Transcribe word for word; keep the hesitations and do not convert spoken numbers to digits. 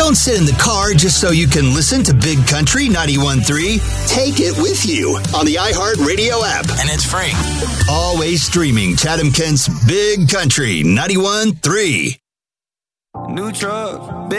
Don't sit in the car just so you can listen to Big Country ninety-one point three. Take it with you on the iHeartRadio app. And it's free. Always streaming Chatham Kent's Big Country ninety-one point three. New truck.